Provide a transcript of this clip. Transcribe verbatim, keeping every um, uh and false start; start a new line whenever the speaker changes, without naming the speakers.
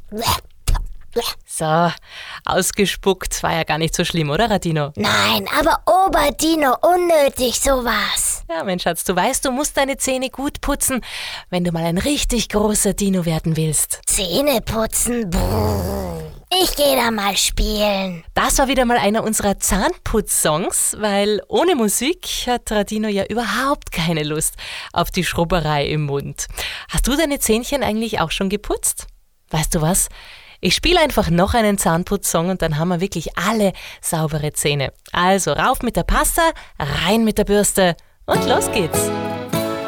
So, ausgespuckt war ja gar nicht so schlimm, oder, Radino?
Nein, aber Oberdino, unnötig sowas.
Ja, mein Schatz, du weißt, du musst deine Zähne gut putzen, wenn du mal ein richtig großer Dino werden willst.
Zähne putzen, brrr. Ich gehe da mal spielen.
Das war wieder mal einer unserer Zahnputz-Songs, weil ohne Musik hat Radino ja überhaupt keine Lust auf die Schrubberei im Mund. Hast du deine Zähnchen eigentlich auch schon geputzt? Weißt du was? Ich spiele einfach noch einen Zahnputz-Song und dann haben wir wirklich alle saubere Zähne. Also rauf mit der Pasta, rein mit der Bürste und los geht's.